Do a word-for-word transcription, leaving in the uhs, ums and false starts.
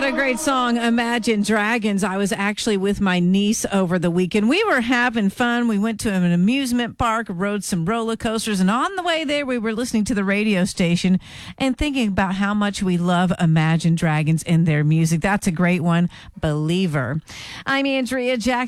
a great song, Imagine Dragons. I was actually with my niece over the weekend. We were having fun. We went to an amusement park, rode some roller coasters, and on the way there, we were listening to the radio station and thinking about how much we love Imagine Dragons and their music. That's a great one, Believer. I'm Andrea Jackson.